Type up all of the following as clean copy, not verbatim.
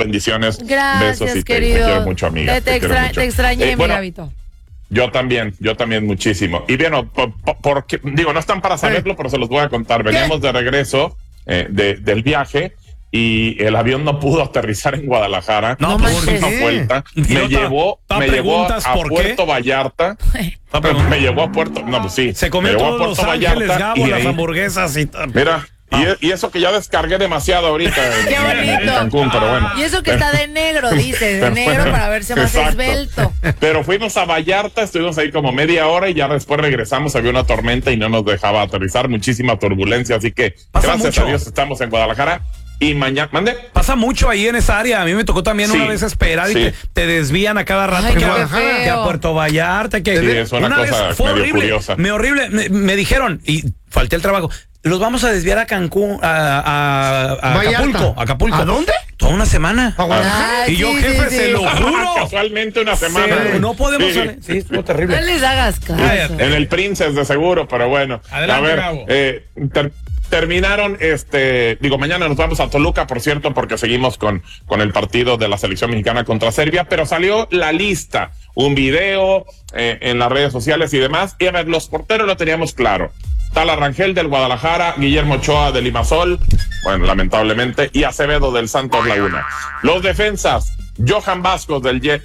bendiciones. Gracias, besos y querido. te quiero mucho, amiga. Te extrañé, mi Gabito. Yo también muchísimo. Y bueno, porque digo, no están para saberlo, pero se los voy a contar. Veníamos de regreso del viaje y el avión no pudo aterrizar en Guadalajara. No, una vuelta. Me llevó a Puerto Vallarta. Me llevó a Puerto, no, pues sí. Se comió todos Los Ángeles, Gabo, las hamburguesas y tal. Mira. Y eso que ya descargué demasiado ahorita en Cancún, pero bueno. Y eso que está de negro, dice, de negro para verse más esbelto. Pero fuimos a Vallarta, estuvimos ahí como media hora y ya después regresamos, había una tormenta y no nos dejaba aterrizar, muchísima turbulencia, así que gracias a Dios estamos en Guadalajara. Y mañana, ¿mande? Pasa mucho ahí en esa área. A mí me tocó también una vez esperar y te desvían a cada rato. Ay, que a Puerto Vallarta. Que es una cosa fue medio horrible, curiosa. Me dijeron, y falté el trabajo, los vamos a desviar a Cancún, a Acapulco. ¿A dónde? Toda una semana. Ay, y yo, jefe, se lo juro. Casualmente una semana. No podemos salir. Sí, estuvo terrible. No les hagas caso. En el Princess de seguro, pero bueno. Adelante, a ver, terminaron, mañana nos vamos a Toluca, por cierto, porque seguimos con el partido de la selección mexicana contra Serbia, pero salió la lista, un video en las redes sociales y demás, y a ver, los porteros lo teníamos claro. Tala Rangel del Guadalajara, Guillermo Ochoa del Limassol, bueno, lamentablemente, y Acevedo del Santos Laguna. Los defensas, Johan Vázquez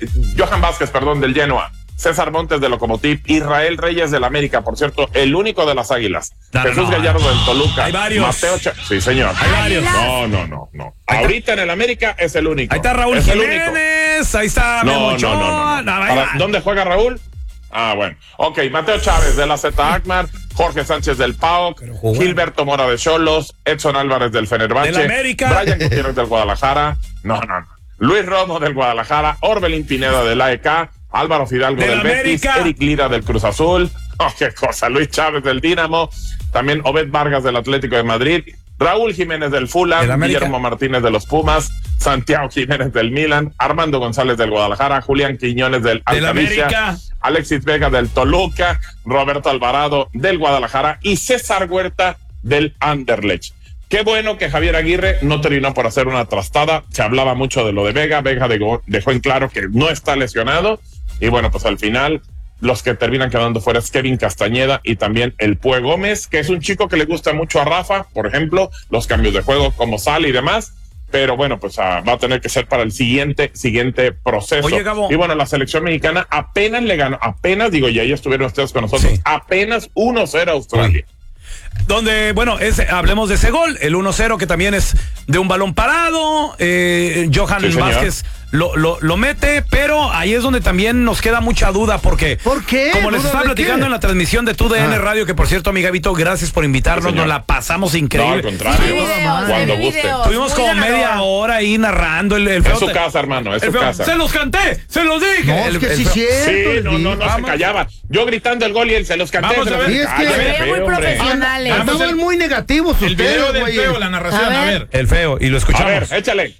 del Genoa, César Montes del Lokomotiv, Israel Reyes del América, por cierto, el único de las Águilas, Jesús Gallardo del Toluca, hay varios. Mateo sí, señor. Hay varios. No. Ahorita en el América es el único. Ahí está Raúl Jiménez, ahí está Memo Ochoa. ¿Dónde juega Raúl? Bueno. Ok, Mateo Chávez de la Z Akmar, Jorge Sánchez del PAOK, Gilberto Mora de Xolos, Edson Álvarez del Fenerbahce, del América, Brian Gutiérrez del Guadalajara, no. Luis Romo del Guadalajara, Orbelín Pineda del AEK, Álvaro Fidalgo del Betis, Eric Lira del Cruz Azul, qué cosa, Luis Chávez del Dinamo, también Obed Vargas del Atlético de Madrid, Raúl Jiménez del Fulham, Guillermo Martínez de los Pumas, Santiago Jiménez del Milan, Armando González del Guadalajara, Julián Quiñones del Alcalicia, Alexis Vega del Toluca, Roberto Alvarado del Guadalajara y César Huerta del Anderlecht. Qué bueno que Javier Aguirre no terminó por hacer una trastada. Se hablaba mucho de lo de Vega. Vega dejó en claro que no está lesionado. Y bueno, pues al final los que terminan quedando fuera es Kevin Castañeda y también el Pue Gómez, que es un chico que le gusta mucho a Rafa, por ejemplo, los cambios de juego, como sale y demás. Pero bueno, pues va a tener que ser para el siguiente proceso. Oye, Gabo. Y bueno, la selección mexicana apenas le ganó, y ahí estuvieron ustedes con nosotros, apenas 1-0 a Australia. Donde, bueno, hablemos de ese gol, el 1-0, que también es de un balón parado. Johan Vázquez lo mete, pero ahí es donde también nos queda mucha duda, porque ¿por qué? Como les estaba platicando en la transmisión de TUDN Radio, que por cierto, mi Gabito, gracias por invitarnos, nos la pasamos increíble. No, al contrario, cuando guste. Tuvimos como media hora ahí narrando el feo. Es su casa, hermano, es su casa. Se los canté, se los dije. No, es que sí, cierto. No se callaba. Yo gritando el gol y él se los canté. Vamos a ver. Es que muy profesionales. Estaban muy negativos el video del feo, la narración, a ver. El feo, y lo escuchamos. A ver, échale.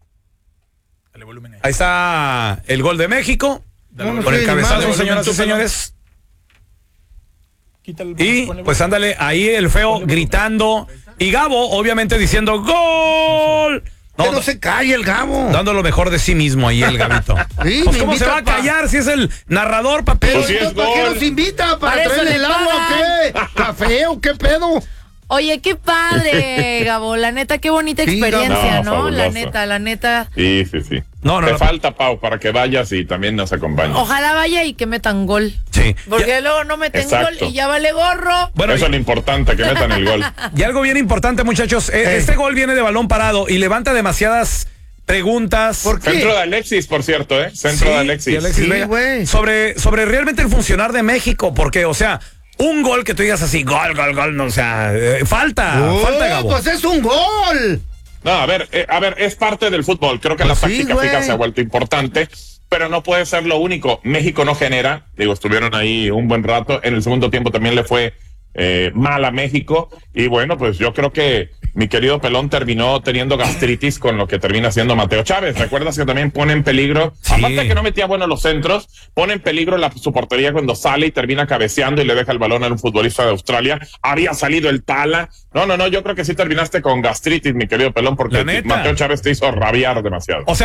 Ahí está el gol de México. Con el cabezazo, señoras y señores. Y pues ándale, ahí el feo gritando. Y Gabo, obviamente, diciendo ¡gol! No se calla el Gabo. Dando lo mejor de sí mismo ahí el Gabito. Sí, pues ¿cómo se va a callar si es el narrador, papi? Pero si es ¿para qué nos invita? ¿Para traerle el agua o qué? ¿Café o qué pedo? Oye, qué padre, Gabo, la neta, qué bonita experiencia, ¿no? La neta. Sí. Te falta, Pau, para que vayas y también nos acompañes. Ojalá vaya y que metan gol. Sí. Porque luego no meten gol y ya vale gorro. Bueno, eso es lo importante, que metan el gol. Y algo bien importante, muchachos, este gol viene de balón parado y levanta demasiadas preguntas. ¿Por qué? Centro de Alexis, por cierto, Centro de Alexis. Vega. Sobre realmente el funcionar de México, porque, o sea, un gol que tú digas así, gol, no, o sea, falta, Gabo. Pues es un gol. No, a ver, es parte del fútbol. Creo que la táctica fija se ha vuelto importante, pero no puede ser lo único. México no genera, estuvieron ahí un buen rato. En el segundo tiempo también le fue mal a México. Y bueno, pues yo creo que mi querido Pelón terminó teniendo gastritis con lo que termina siendo Mateo Chávez. ¿Recuerdas que también pone en peligro? Sí. Aparte de que no metía buenos los centros, pone en peligro su portería cuando sale y termina cabeceando y le deja el balón a un futbolista de Australia. Había salido el Tala. No, yo creo que sí terminaste con gastritis, mi querido Pelón, porque Mateo Chávez te hizo rabiar demasiado.